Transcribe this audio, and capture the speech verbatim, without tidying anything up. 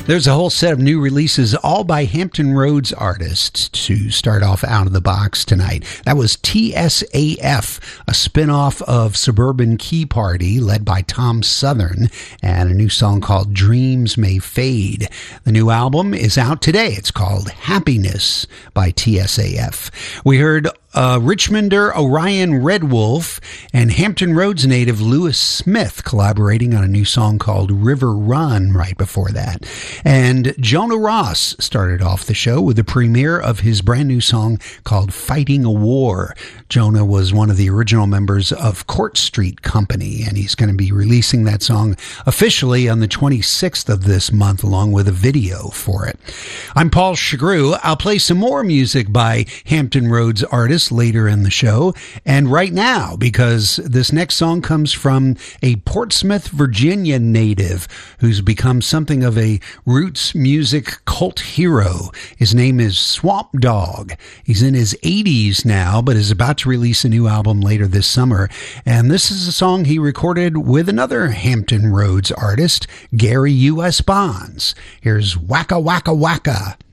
There's a whole set of new releases, all by Hampton Roads artists, to start off out of the box tonight. That was T S A F, a spinoff of Suburban Key Party, led by Tom Southern, and a new song called Dreams May Fade. The new album is out today. It's called Happiness by T S A F. We heard Uh, Richmonder Orion Red Wolf and Hampton Roads native Lewis Smith collaborating on a new song called River Run right before that. And Jonah Ross started off the show with the premiere of his brand new song called Fighting a War. Jonah was one of the original members of Court Street Company, and he's going to be releasing that song officially on the twenty-sixth of this month, along with a video for it. I'm Paul Chagru. I'll play some more music by Hampton Roads artists later in the show, and right now, because this next song comes from a Portsmouth, Virginia native who's become something of a roots music cult hero. His name is Swamp Dogg. He's in his eighties now, but is about to release a new album later this summer, and this is a song he recorded with another Hampton Roads artist, Gary U S Bonds. Here's Wacka Wacka Wacka.